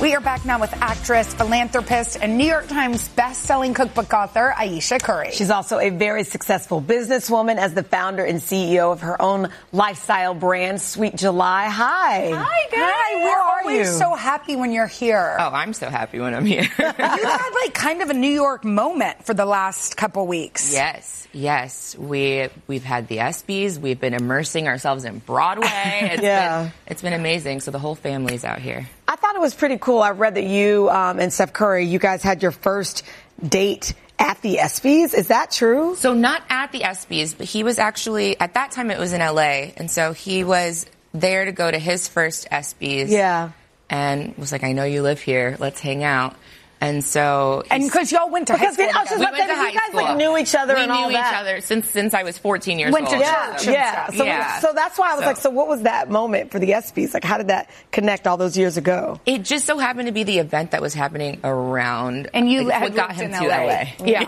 We are back now with actress, philanthropist, and New York Times best-selling cookbook author, Ayesha Curry. She's also a very successful businesswoman as the founder and CEO of her own lifestyle brand, Sweet July. Hi. Hi, guys. Hi, we're always so happy when you're here. Oh, I'm so happy when I'm here. You had like kind of a New York moment for the last couple weeks. Yes. We've had the ESPYs. We've been immersing ourselves in Broadway. It's been amazing. So the whole family's out here. I thought it was pretty cool. I read that you and Steph Curry, you guys had your first date at the ESPYs. Is that true? So not at the ESPYs, but he was actually, at that time it was in LA. And so he was there to go to his first ESPYs. Yeah. And was like, I know you live here. Let's hang out. And so, and because y'all went to high school, you guys like knew each other and all that. We knew each other since I was 14 years old. Went to church. Yeah. So that's why I was like, so what was that moment for the ESPYs? Like, how did that connect all those years ago? It just so happened to be the event that was happening around, and you like, what got him to LA.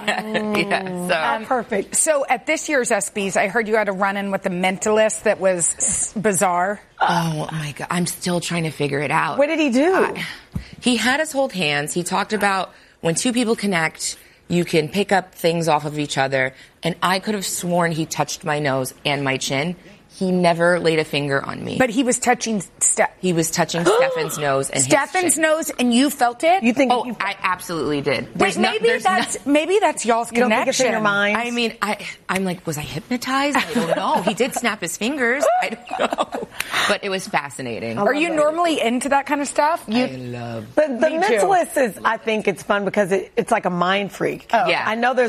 Yeah. So perfect. So at this year's ESPYs, I heard you had a run-in with The Mentalist that was bizarre. Oh my God! I'm still trying to figure it out. What did he do? He had us hold hands. He talked about when two people connect, you can pick up things off of each other. And I could have sworn he touched my nose and my chin. He never laid a finger on me. But he was touching He was touching Stefan's nose and Stefan's nose, and you felt it? You think? Oh, I absolutely did. Wait, maybe that's y'all's connection. You don't think it's in your mind? I mean, I'm like, was I hypnoptized? I don't know. He did snap his fingers. I don't know. But it was fascinating. Are you normally into that kind of stuff? I love. The Mentalist is, I think it's fun because it's like a mind freak. Oh. Yeah. I know there's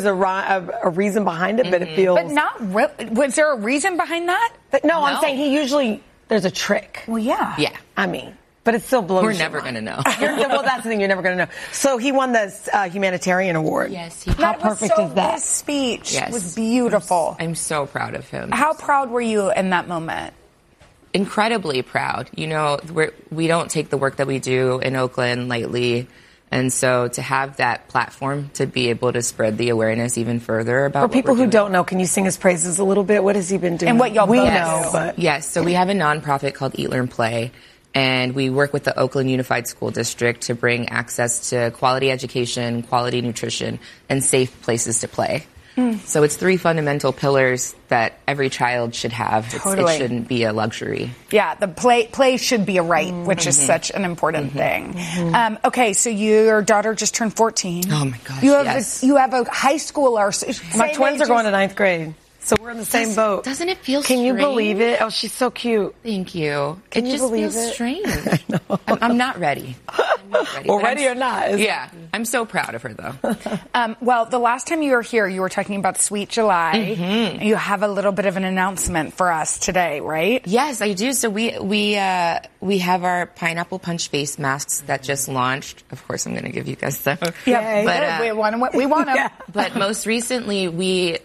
a reason behind it, but it feels. But not really. Was there a reason behind that? No, I'm saying there's a trick. Well, yeah. Yeah. I mean, but it still blows. We're never going to know. Well, that's the thing. You're never going to know. So he won the humanitarian award. Yes. How perfect is that? His speech was beautiful. I'm so proud of him. How proud were you in that moment? Incredibly proud. You know, we don't take the work that we do in Oakland lightly. And so to have that platform to be able to spread the awareness even further about for people who don't know, can you sing his praises a little bit? What has he been doing? And what y'all know, but yes. So we have a nonprofit called Eat, Learn, Play, and we work with the Oakland Unified School District to bring access to quality education, quality nutrition, and safe places to play. So it's 3 fundamental pillars that every child should have. Totally. It shouldn't be a luxury. Yeah, the play should be a right, which is such an important thing. Okay, so your daughter just turned 14. Oh my gosh, You have a high schooler. My twins are going to 9th grade. So we're in the same boat. Doesn't it feel Can strange? you believe it? Oh, she's so cute. Thank you. Can it you just believe feels it? strange. I'm not ready. Well, ready or not. Yeah. I'm so proud of her, though. Well, the last time you were here, you were talking about Sweet July. You have a little bit of an announcement for us today, right? Yes, I do. So we have our pineapple punch face masks that just launched. Of course, I'm going to give you guys some. Yeah, but we want them. But most recently, we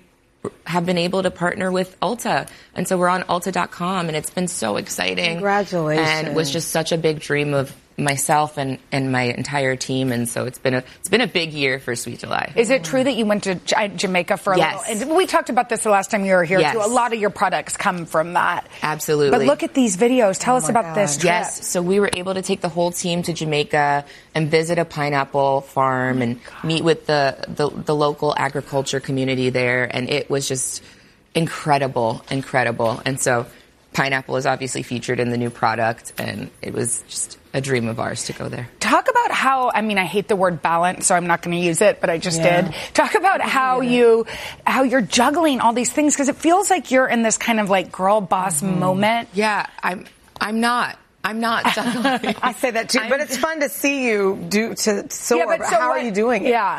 have been able to partner with Ulta. And so we're on Ulta.com, and it's been so exciting. Congratulations. And it was just such a big dream of myself and my entire team. And so it's been a big year for Sweet July. Is it true that you went to Jamaica for a little? And we talked about this the last time you were here, too. A lot of your products come from that. Absolutely. But look at these videos. Tell us about this trip. Yes. So we were able to take the whole team to Jamaica and visit a pineapple farm and meet with the local agriculture community there. And it was just incredible. And so pineapple is obviously featured in the new product, and it was just a dream of ours to go there. Talk about how, I hate the word balance, so I'm not going to use it, but I just did. Talk about how you're juggling all these things, because it feels like you're in this kind of like girl boss moment. Yeah, I'm not juggling. I say that too, but it's fun to see you soar. Yeah, but how are you doing it? Yeah.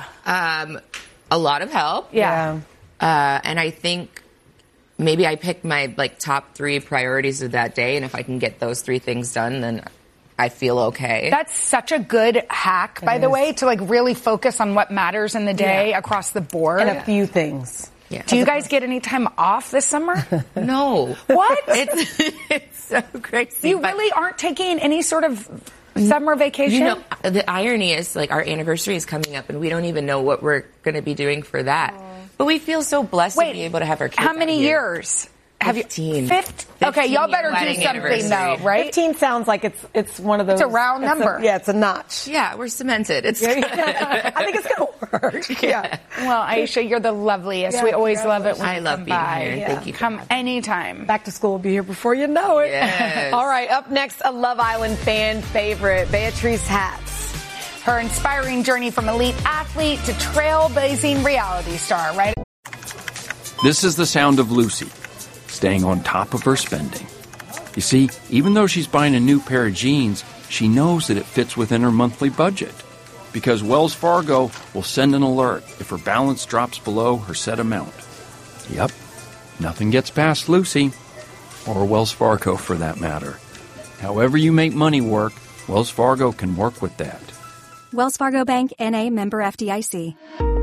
A lot of help. Yeah. And I think maybe I pick my top 3 priorities of that day, and if I can get those 3 things done, then I feel okay. That's such a good hack, by the way, to really focus on what matters in the day across the board. And a few things. Yeah. Do you guys get any time off this summer? No. What? It's so crazy. You really aren't taking any sort of summer vacation? You know, the irony is our anniversary is coming up, and we don't even know what we're going to be doing for that. But we feel so blessed to be able to have our kids how many out here. years? Have 15. you 15? Okay, y'all better do wedding something anniversary. though, right? 15 sounds like it's one of those. It's a round number. It's a notch. Yeah, we're cemented. It's I think it's going to work. Yeah. Well, Aisha, you're the loveliest. Yeah, we always love it when I you love come being by. here. Yeah. Thank you. Come anytime. Back to school will be here before you know it. Yes. All right, up next, a Love Island fan favorite, Beatrice Hatz. Her inspiring journey from elite athlete to trailblazing reality star, right? This is the sound of Lucy, staying on top of her spending. You see, even though she's buying a new pair of jeans, she knows that it fits within her monthly budget. Because Wells Fargo will send an alert if her balance drops below her set amount. Yep, nothing gets past Lucy, or Wells Fargo for that matter. However you make money work, Wells Fargo can work with that. Wells Fargo Bank, N.A., member FDIC.